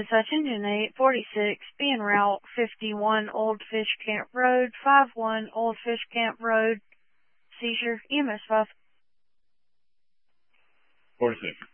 Dispatch Engine 846, be en route 51 Old Fish Camp Road, 51 Old Fish Camp Road, seizure, EMS 5. 46.